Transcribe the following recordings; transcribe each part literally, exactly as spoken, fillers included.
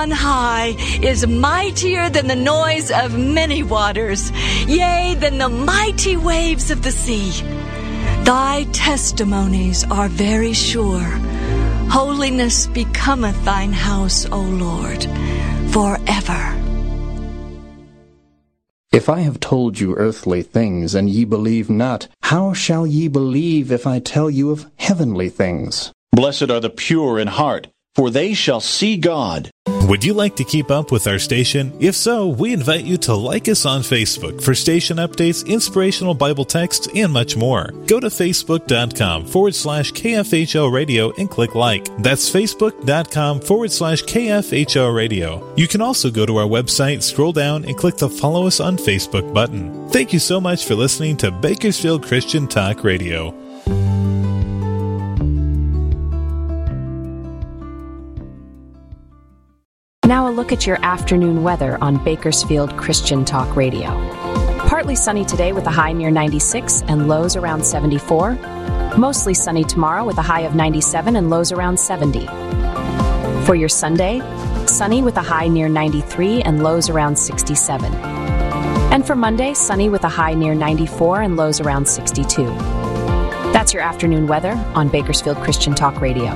on high is mightier than the noise of many waters, yea, than the mighty waves of the sea. Thy testimonies are very sure. Holiness becometh thine house, O Lord, forever. If I have told you earthly things, and ye believe not, how shall ye believe if I tell you of heavenly things? Blessed are the pure in heart, for they shall see God. Would you like to keep up with our station? If so, we invite you to like us on Facebook for station updates, inspirational Bible texts, and much more. Go to facebook.com forward slash KFHL radio and click like. That's facebook.com forward slash KFHL radio. You can also go to our website, scroll down, and click the follow us on Facebook button. Thank you so much for listening to Bakersfield Christian Talk Radio. Now a look at your afternoon weather on Bakersfield Christian Talk Radio. Partly sunny today with a high near ninety-six and lows around seventy-four. Mostly sunny tomorrow with a high of ninety-seven and lows around seventy. For your Sunday, sunny with a high near ninety-three and lows around sixty-seven. And for Monday, sunny with a high near ninety-four and lows around sixty-two. That's your afternoon weather on Bakersfield Christian Talk Radio.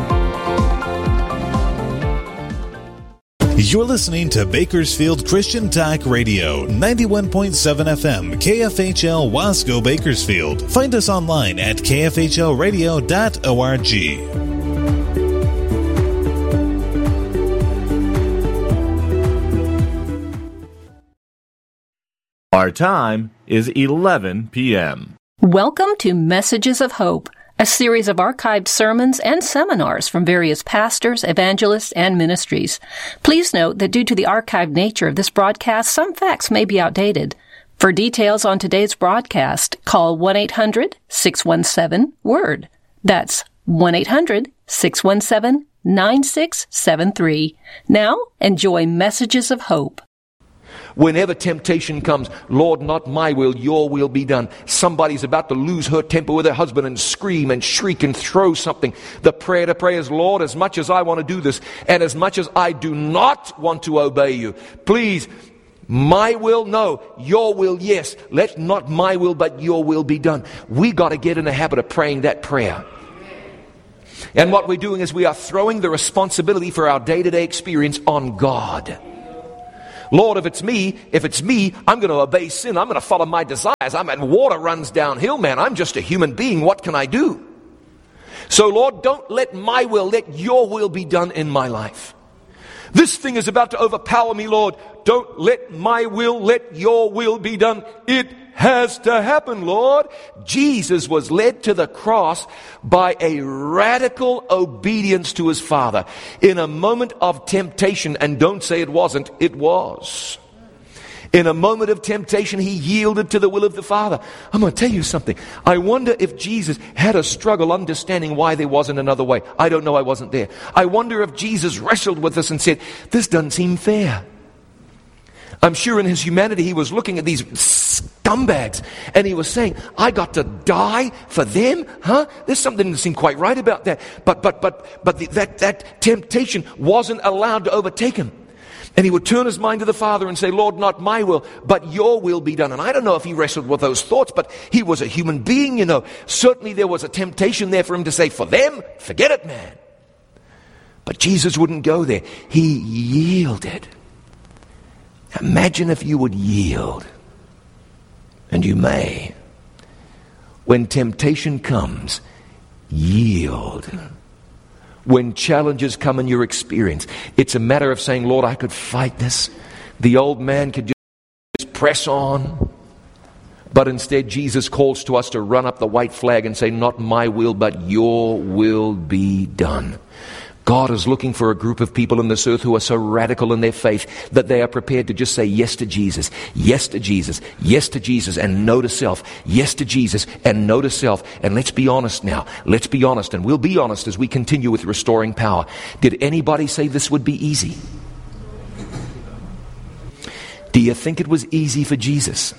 You're listening to Bakersfield Christian Talk Radio, ninety-one point seven F M, K F H L Wasco Bakersfield. Find us online at k f h l radio dot org. Our time is eleven p.m. Welcome to Messages of Hope, a series of archived sermons and seminars from various pastors, evangelists, and ministries. Please note that due to the archived nature of this broadcast, some facts may be outdated. For details on today's broadcast, call one eight hundred six one seven word. That's one eight hundred six one seven nine six seven three. Now, enjoy Messages of Hope. Whenever temptation comes, Lord, not my will, your will be done. Somebody's about to lose her temper with her husband and scream and shriek and throw something. The prayer to pray is, Lord, as much as I want to do this, and as much as I do not want to obey you, please, my will, no. Your will, yes. Let not my will, but your will be done. We got to get in the habit of praying that prayer. And what we're doing is we are throwing the responsibility for our day-to-day experience on God. Lord, if it's me, if it's me, I'm going to obey sin. I'm going to follow my desires. I'm and water runs downhill, man. I'm just a human being. What can I do? So, Lord, don't let my will, let your will be done in my life. This thing is about to overpower me, Lord. Don't let my will, let your will be done. It has to happen, Lord. Jesus was led to the cross by a radical obedience to his Father in a moment of temptation. And don't say it wasn't, it was. In a moment of temptation, he yielded to the will of the Father. I'm going to tell you something. I wonder if Jesus had a struggle understanding why there wasn't another way. I don't know, I wasn't there. I wonder if Jesus wrestled with us and said, this doesn't seem fair. I'm sure in his humanity he was looking at these scumbags and he was saying, I got to die for them? Huh? There's something that doesn't seem quite right about that. But but but but the, that, that temptation wasn't allowed to overtake him. And he would turn his mind to the Father and say, Lord, not my will, but your will be done. And I don't know if he wrestled with those thoughts, but he was a human being, you know. Certainly there was a temptation there for him to say, for them, forget it, man. But Jesus wouldn't go there. He yielded. Imagine if you would yield, and you may. When temptation comes, yield. When challenges come in your experience, it's a matter of saying, Lord, I could fight this. The old man could just press on. But instead, Jesus calls to us to run up the white flag and say, not my will, but your will be done. God is looking for a group of people in this earth who are so radical in their faith that they are prepared to just say yes to Jesus, yes to Jesus, yes to Jesus, and no to self, yes to Jesus, and no to self. And let's be honest now. Let's be honest, and we'll be honest as we continue with restoring power. Did anybody say this would be easy? Do you think it was easy for Jesus?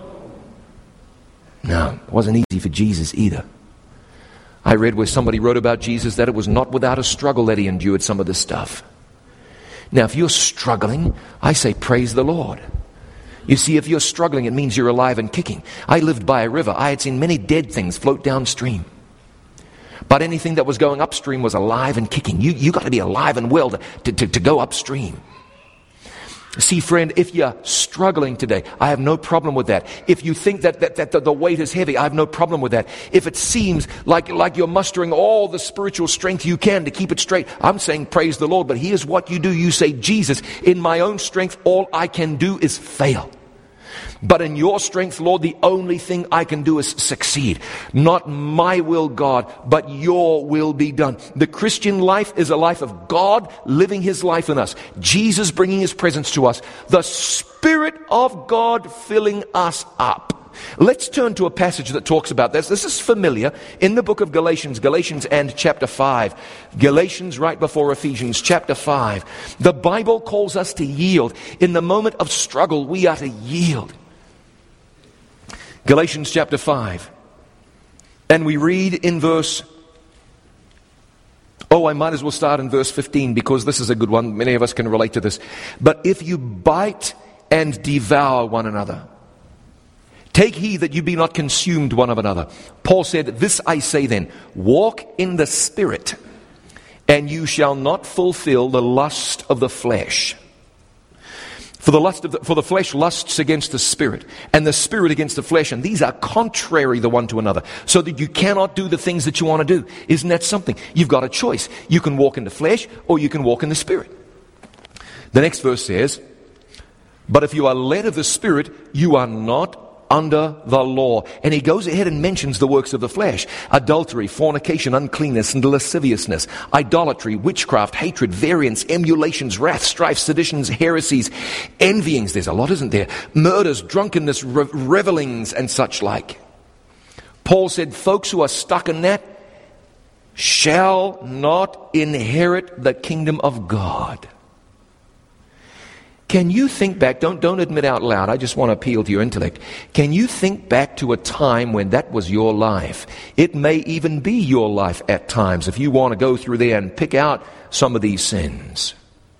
No, it wasn't easy for Jesus either. I read where somebody wrote about Jesus that it was not without a struggle that he endured some of this stuff. Now, if you're struggling, I say praise the Lord. You see, if you're struggling, it means you're alive and kicking. I lived by a river. I had seen many dead things float downstream. But anything that was going upstream was alive and kicking. You you got to be alive and well to, to, to go upstream. See, friend, if you're struggling today, I have no problem with that. If you think that, that, that the, the weight is heavy, I have no problem with that. If it seems like, like you're mustering all the spiritual strength you can to keep it straight, I'm saying praise the Lord. But here's what you do. You say, Jesus, in my own strength, all I can do is fail. But in your strength, Lord, the only thing I can do is succeed. Not my will, God, but your will be done. The Christian life is a life of God living his life in us. Jesus bringing his presence to us. The Spirit of God filling us up. Let's turn to a passage that talks about this. This is familiar in the book of Galatians, Galatians and chapter five. Galatians right before Ephesians, chapter five. The Bible calls us to yield. In the moment of struggle, we are to yield. Galatians chapter five. And we read in verse, oh, I might as well start in verse fifteen because this is a good one. Many of us can relate to this. But if you bite and devour one another, take heed that you be not consumed one of another. Paul said, this I say then, walk in the Spirit, and you shall not fulfill the lust of the flesh. For the lust of the, for the flesh lusts against the Spirit, and the Spirit against the flesh, and these are contrary the one to another, so that you cannot do the things that you want to do. Isn't that something? You've got a choice. You can walk in the flesh, or you can walk in the Spirit. The next verse says, but if you are led of the Spirit, you are not under the law. And he goes ahead and mentions the works of the flesh: adultery, fornication, uncleanness, and lasciviousness, idolatry, witchcraft, hatred, variance, emulations, wrath, strife, seditions, heresies, envyings. There's a lot, isn't there? Murders, drunkenness, re- revelings, and such like. Paul said folks who are stuck in that shall not inherit the kingdom of God. Can you think back, don't, don't admit out loud, I just want to appeal to your intellect. Can you think back to a time when that was your life? It may even be your life at times if you want to go through there and pick out some of these sins.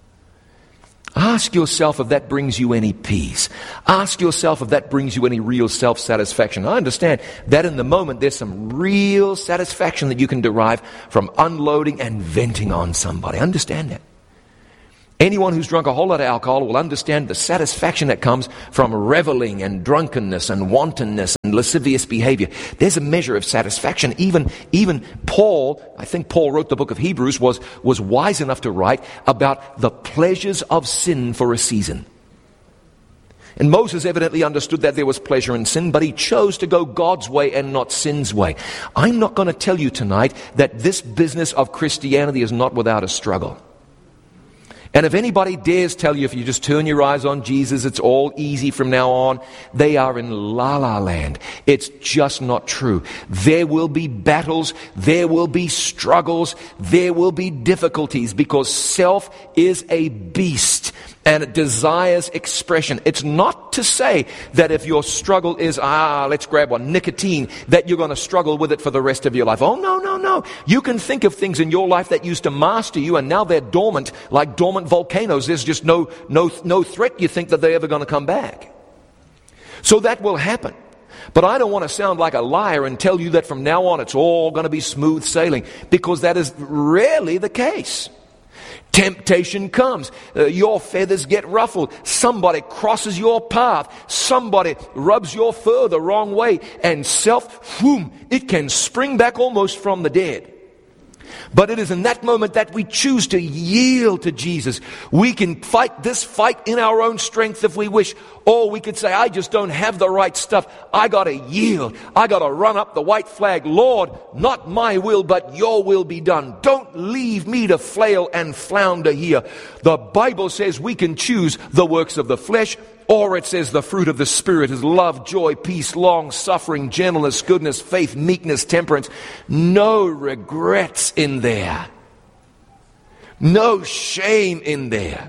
Ask yourself if that brings you any peace. Ask yourself if that brings you any real self-satisfaction. I understand that in the moment there's some real satisfaction that you can derive from unloading and venting on somebody. I understand that. Anyone who's drunk a whole lot of alcohol will understand the satisfaction that comes from reveling and drunkenness and wantonness and lascivious behavior. There's a measure of satisfaction. Even, even Paul, I think Paul wrote the book of Hebrews, was, was wise enough to write about the pleasures of sin for a season. And Moses evidently understood that there was pleasure in sin, but he chose to go God's way and not sin's way. I'm not going to tell you tonight that this business of Christianity is not without a struggle. And if anybody dares tell you if you just turn your eyes on Jesus, it's all easy from now on, they are in la-la land. It's just not true. There will be battles, there will be struggles, there will be difficulties, because self is a beast and it desires expression. It's not to say that if your struggle is, ah, let's grab one, nicotine, that you're going to struggle with it for the rest of your life. Oh, no, no, no. You can think of things in your life that used to master you and now they're dormant, like dormant volcanoes. There's just no, no, no threat you think that they're ever going to come back. So that will happen. But I don't want to sound like a liar and tell you that from now on it's all going to be smooth sailing, because that is rarely the case. Temptation comes. Uh, your feathers get ruffled. Somebody crosses your path. Somebody rubs your fur the wrong way. And self, whoom, it can spring back almost from the dead. But it is in that moment that we choose to yield to Jesus. We can fight this fight in our own strength if we wish. Or we could say, I just don't have the right stuff. I got to yield. I got to run up the white flag. Lord, not my will, but your will be done. Don't leave me to flail and flounder here. The Bible says we can choose the works of the flesh, or it says the fruit of the Spirit is love, joy, peace, long-suffering, gentleness, goodness, faith, meekness, temperance. No regrets in there. No shame in there.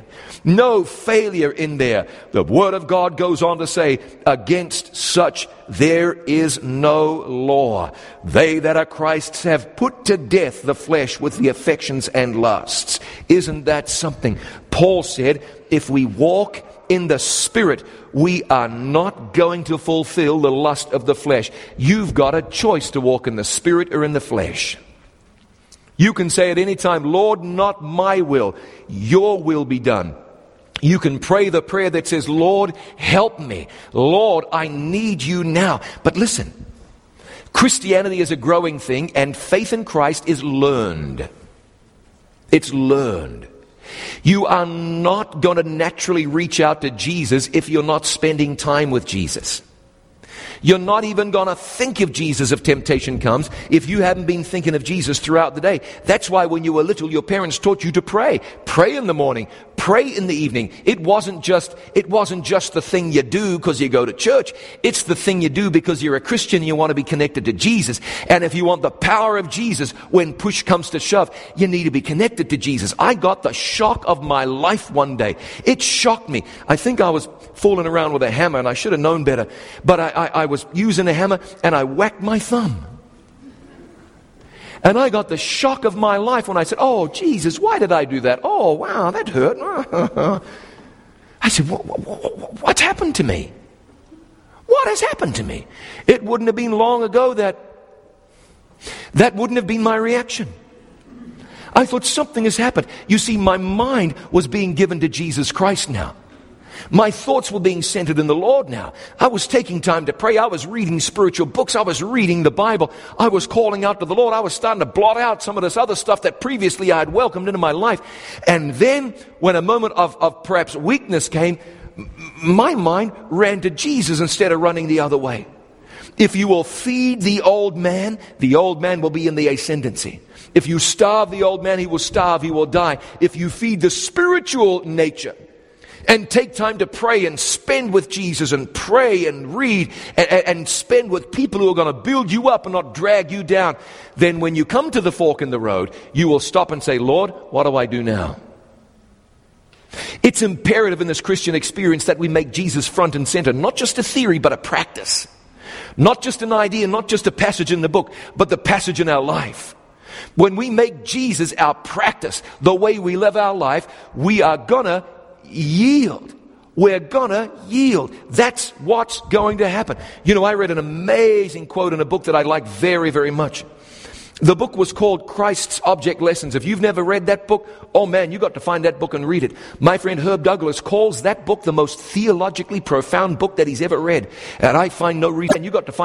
No failure in there. The Word of God goes on to say, against such there is no law. They that are Christ's have put to death the flesh with the affections and lusts. Isn't that something? Paul said, if we walk in the Spirit, we are not going to fulfill the lust of the flesh. You've got a choice to walk in the Spirit or in the flesh. You can say at any time, Lord, not my will, your will be done. You can pray the prayer that says, Lord, help me. Lord, I need you now. But listen, Christianity is a growing thing, and faith in Christ is learned. It's learned. You are not going to naturally reach out to Jesus if you're not spending time with Jesus. You're not even going to think of Jesus if temptation comes if you haven't been thinking of Jesus throughout the day. That's why when you were little, your parents taught you to pray. Pray in the morning. Pray in the evening. It wasn't just, it wasn't just the thing you do because you go to church. It's the thing you do because you're a Christian and you want to be connected to Jesus. And if you want the power of Jesus, when push comes to shove, you need to be connected to Jesus. I got the shock of my life one day. It shocked me. I think I was fooling around with a hammer and I should have known better. But I, I, I was using a hammer and I whacked my thumb. And I got the shock of my life when I said, oh, Jesus, why did I do that? Oh, wow, that hurt. I said, what, what, what's happened to me? What has happened to me? It wouldn't have been long ago that that wouldn't have been my reaction. I thought something has happened. You see, my mind was being given to Jesus Christ now. My thoughts were being centered in the Lord now. I was taking time to pray. I was reading spiritual books. I was reading the Bible. I was calling out to the Lord. I was starting to blot out some of this other stuff that previously I had welcomed into my life. And then when a moment of, of perhaps weakness came, my mind ran to Jesus instead of running the other way. If you will feed the old man, the old man will be in the ascendancy. If you starve the old man, he will starve, he will die. If you feed the spiritual nature, and take time to pray and spend with Jesus and pray and read and, and spend with people who are going to build you up and not drag you down. Then when you come to the fork in the road, you will stop and say, Lord, what do I do now? It's imperative in this Christian experience that we make Jesus front and center, not just a theory, but a practice. Not just an idea, not just a passage in the book, but the passage in our life. When we make Jesus our practice, the way we live our life, we are gonna yield. We're gonna yield. That's what's going to happen. You know, I read an amazing quote in a book that I like very, very much. The book was called Christ's Object Lessons. If you've never read that book, oh man, you got to find that book and read it. My friend Herb Douglas calls that book the most theologically profound book that he's ever read. And I find no reason. You got to find